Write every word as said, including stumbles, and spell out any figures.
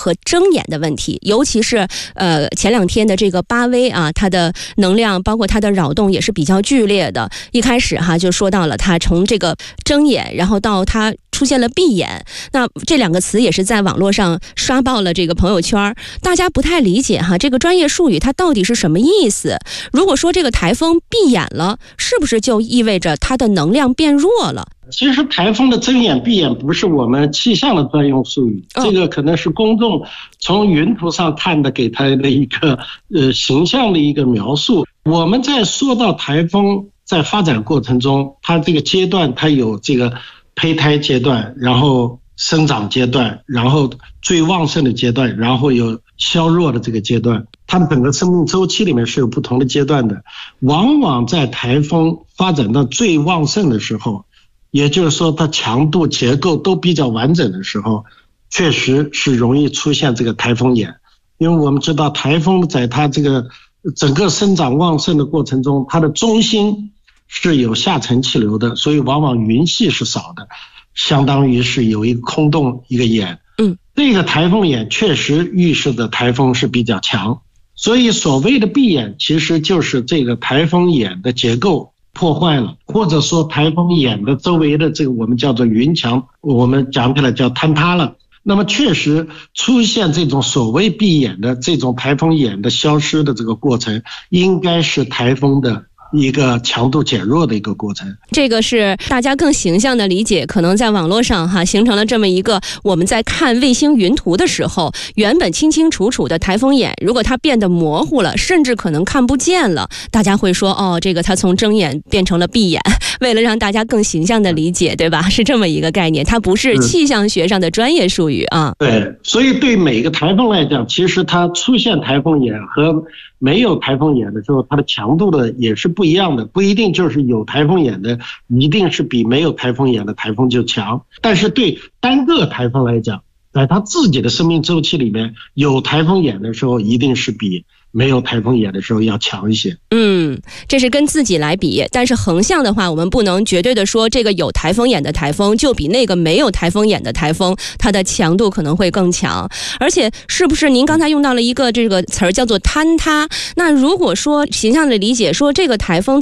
和睁眼的问题，尤其是呃前两天的这个巴威啊，它的能量包括它的扰动也是比较剧烈的。一开始哈就说到了它从这个睁眼，然后到它出现了闭眼，那这两个词也是在网络上刷爆了这个朋友圈，大家不太理解哈这个专业术语它到底是什么意思。如果说这个台风闭眼了，是不是就意味着它的能量变弱了？ 其实台风的睁眼闭眼不是我们气象的专用术语，哦、这个可能是公众从云图上看的给它的一个呃形象的一个描述。我们在说到台风在发展过程中，它这个阶段它有这个胚胎阶段，然后生长阶段，然后最旺盛的阶段，然后有消弱的这个阶段，它整个生命周期里面是有不同的阶段的。往往在台风发展到最旺盛的时候，也就是说它强度结构都比较完整的时候，确实是容易出现这个台风眼。因为我们知道台风在它这个整个生长旺盛的过程中，它的中心是有下沉气流的，所以往往云系是少的，相当于是有一个空洞一个眼。 嗯， 这个台风眼确实预示的台风是比较强，所以所谓的闭眼其实就是这个台风眼的结构破坏了，或者说台风眼的周围的这个我们叫做云墙，我们讲起来叫坍塌了。那么确实出现这种所谓闭眼的这种台风眼的消失的这个过程，应该是台风的一个强度减弱的一个过程。 这个是大家更形象的理解，可能在网络上哈形成了这么一个，我们在看卫星云图的时候，原本清清楚楚的台风眼，如果它变得模糊了，甚至可能看不见了，大家会说哦，这个它从睁眼变成了闭眼，为了让大家更形象的理解，对吧？是这么一个概念，它不是气象学上的专业术语啊。 对，所以对每个台风来讲，其实它出现台风眼和没有台风眼的时候，它的强度的也是不一样的，不一定就是有台风眼的一定是比没有台风眼的台风就强。但是对单个台风来讲，在它自己的生命周期里面，有台风眼的时候一定是比没有台风眼的时候要强一些。 嗯，这是跟自己来比，但是横向的话，我们不能绝对的说这个有台风眼的台风就比那个没有台风眼的台风它的强度可能会更强。而且是不是您刚才用到了一个这个词儿叫做坍塌，那如果说形象的理解说这个台风